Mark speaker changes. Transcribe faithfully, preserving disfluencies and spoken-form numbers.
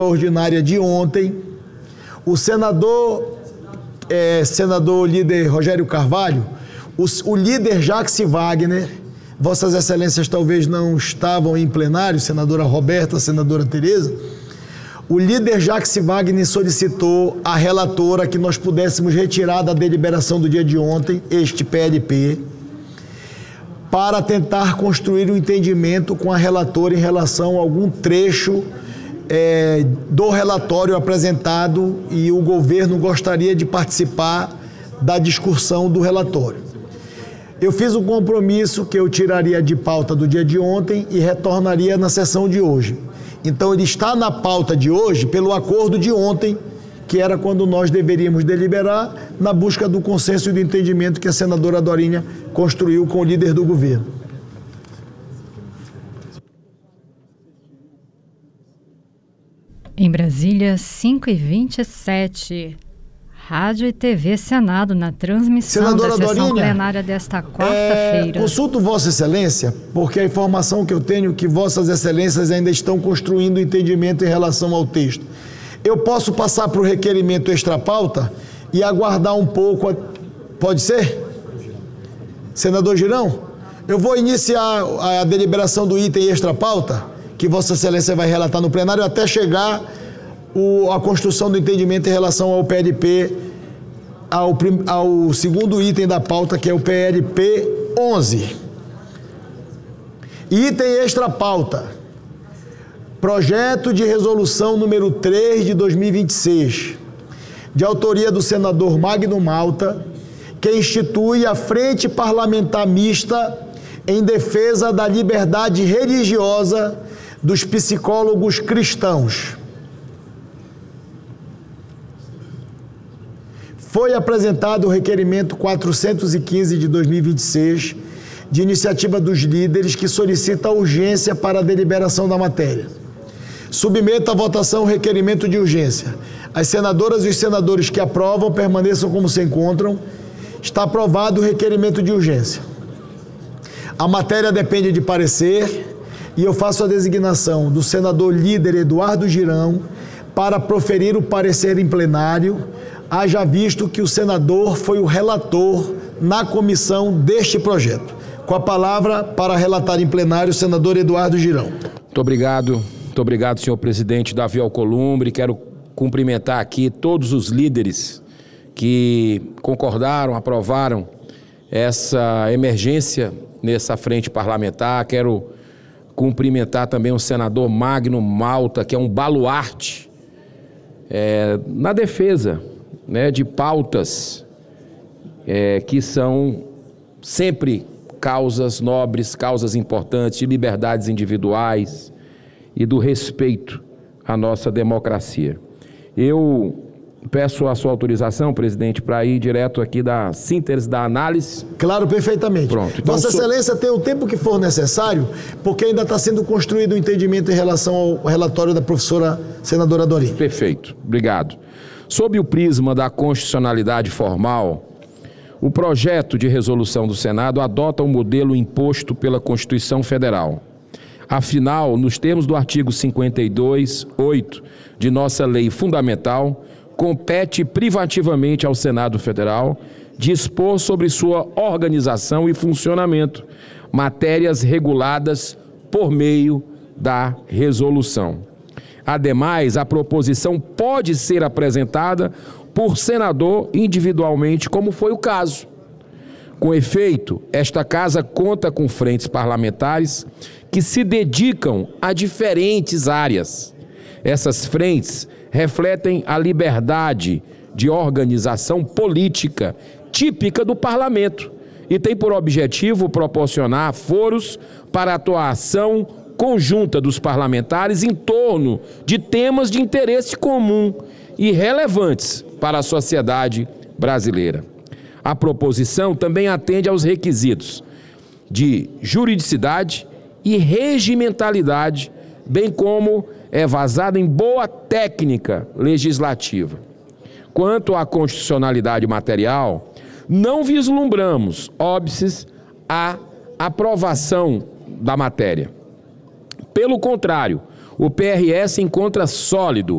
Speaker 1: ordinária de ontem, o senador, é, senador líder Rogério Carvalho, o, o líder Jacques Wagner, Vossas Excelências talvez não estavam em plenário, senadora Roberta, senadora Tereza, o líder Jacques Wagner solicitou à relatora que nós pudéssemos retirar da deliberação do dia de ontem este P L P para tentar construir um entendimento com a relatora em relação a algum trecho é, do relatório apresentado, e o governo gostaria de participar da discussão do relatório. Eu fiz um compromisso que eu tiraria de pauta do dia de ontem e retornaria na sessão de hoje. Então ele está na pauta de hoje pelo acordo de ontem, que era quando nós deveríamos deliberar, na busca do consenso e do entendimento que a senadora Dorinha construiu com o líder do governo.
Speaker 2: Em Brasília, cinco e vinte e sete. Rádio e T V Senado na transmissão Senadora da sessão Dorinha, plenária desta quarta-feira.
Speaker 1: É, consulto Vossa Excelência, porque a informação que eu tenho é que Vossas Excelências ainda estão construindo entendimento em relação ao texto. Eu posso passar para o requerimento extra-pauta e aguardar um pouco, a... pode ser? Senador Girão, eu vou iniciar a deliberação do item extra-pauta, que Vossa Excelência vai relatar no plenário, até chegar o, a construção do entendimento em relação ao P L P, ao, ao segundo item da pauta, que é o P L P onze. Item extra-pauta. Projeto de resolução número três de dois mil e vinte e seis, de autoria do senador Magno Malta, que institui a Frente Parlamentar Mista em defesa da liberdade religiosa dos psicólogos cristãos. Foi apresentado o requerimento quatrocentos e quinze de dois mil e vinte e seis, de iniciativa dos líderes, que solicita a urgência para a deliberação da matéria. Submeta à votação o requerimento de urgência. As senadoras e os senadores que aprovam permaneçam como se encontram. Está aprovado o requerimento de urgência. A matéria depende de parecer e eu faço a designação do senador líder Eduardo Girão para proferir o parecer em plenário, haja visto que o senador foi o relator na comissão deste projeto. Com a palavra para relatar em plenário o senador Eduardo Girão.
Speaker 3: Muito obrigado, muito obrigado, senhor presidente Davi Alcolumbre. Quero cumprimentar aqui todos os líderes que concordaram, aprovaram essa emergência nessa frente parlamentar. Quero cumprimentar também o senador Magno Malta, que é um baluarte é, na defesa, né, de pautas é, que são sempre causas nobres, causas importantes, de liberdades individuais e do respeito à nossa democracia. Eu peço a sua autorização, presidente, para ir direto aqui da síntese da análise.
Speaker 1: Claro, perfeitamente.
Speaker 3: Pronto. Então,
Speaker 1: Vossa
Speaker 3: sou...
Speaker 1: Excelência tem o tempo que for necessário, porque ainda está sendo construído o um entendimento em relação ao relatório da professora senadora Dorinha.
Speaker 3: Perfeito. Obrigado. Sob o prisma da constitucionalidade formal, o projeto de resolução do Senado adota o modelo imposto pela Constituição Federal. Afinal, nos termos do artigo cinquenta e dois, oito de nossa lei fundamental, compete privativamente ao Senado Federal dispor sobre sua organização e funcionamento, matérias reguladas por meio da resolução. Ademais, a proposição pode ser apresentada por senador individualmente, como foi o caso. Com efeito, esta casa conta com frentes parlamentares que se dedicam a diferentes áreas. Essas frentes refletem a liberdade de organização política típica do parlamento e tem por objetivo proporcionar foros para a atuação conjunta dos parlamentares em torno de temas de interesse comum e relevantes para a sociedade brasileira. A proposição também atende aos requisitos de juridicidade e regimentalidade, bem como é vazada em boa técnica legislativa. Quanto à constitucionalidade material, não vislumbramos óbices à aprovação da matéria. Pelo contrário, o P R S encontra sólido